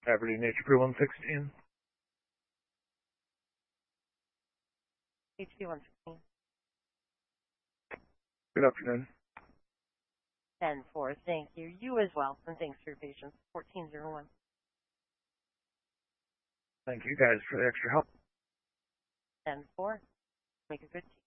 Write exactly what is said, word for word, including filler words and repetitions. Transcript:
Aberdeen H P one sixteen. H P one sixteen. Good afternoon. ten four, thank you. You as well, and thanks for your patience. fourteen oh one. Thank you guys for the extra help. ten four. Make a good team.